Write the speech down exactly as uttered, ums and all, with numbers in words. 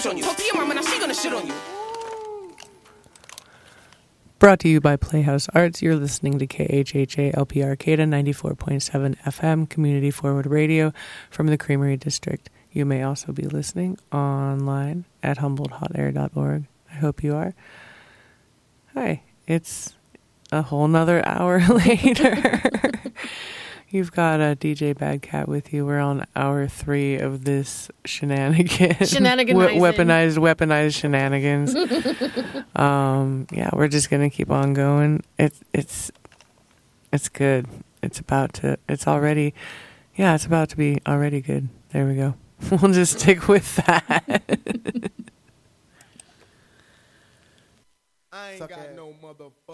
on you. Talk to your mama, now she gonna shit on you. Brought to you by Playhouse Arts. You're listening to K H H A L P Arcata ninety-four point seven F M, Community Forward Radio from the Creamery District. You may also be listening online at humboldt hot air dot org. I hope you are. Hi, it's a whole nother hour later. You've got a D J Bad Cat with you. We're on hour three of this shenanigan. Shenaniganizing. We- weaponized, weaponized shenanigans. um, yeah, we're just going to keep on going. It, it's, it's good. It's about to, it's already, yeah, it's about to be already good. There we go. We'll just stick with that. I ain't got no motherfucker.